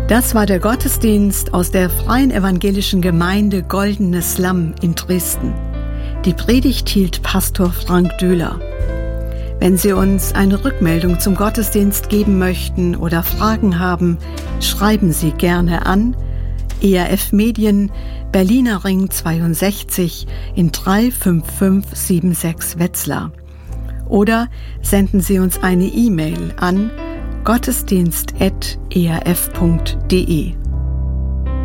Das war der Gottesdienst aus der Freien Evangelischen Gemeinde Goldenes Lamm in Dresden. Die Predigt hielt Pastor Frank Döhler. Wenn Sie uns eine Rückmeldung zum Gottesdienst geben möchten oder Fragen haben, schreiben Sie gerne an ERF Medien, Berliner Ring 62 in 35576 Wetzlar. Oder senden Sie uns eine E-Mail an gottesdienst@erf.de.